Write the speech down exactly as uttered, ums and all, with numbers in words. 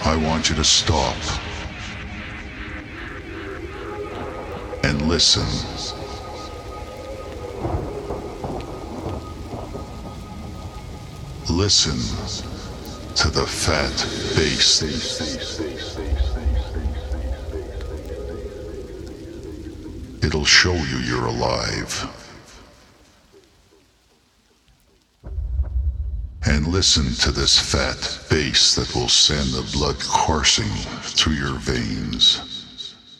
I want you to stop and listen. Listen to the fat bass. It'll show you you're alive. And listen to this fat bass that will send the blood coursing through your veins.